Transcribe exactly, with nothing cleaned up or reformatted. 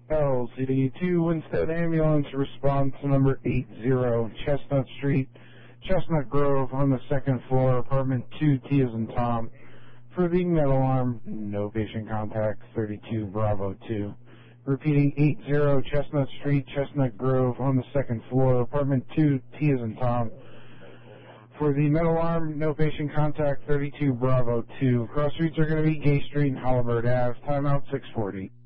L C D two Winstead Ambulance, response number eight zero, Chestnut Street, Chestnut Grove, on the second floor, apartment two, T as in Tom. For the med alarm, no patient contact, thirty-two Bravo two. Repeating, eight zero Chestnut Street, Chestnut Grove, on the second floor, apartment two, T as in Tom. For the med alarm, no patient contact, thirty-two Bravo two. Cross streets are going to be Gay Street and Halliburton Avenue. Timeout six forty.